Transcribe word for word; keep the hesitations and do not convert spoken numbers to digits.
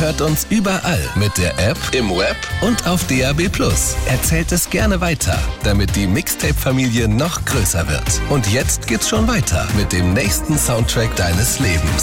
hört uns überall mit der App, im Web und auf D A B plus. Erzählt es gerne weiter, damit die Mixtape-Familie noch größer wird. Und jetzt geht's schon weiter mit dem nächsten Soundtrack deines Lebens.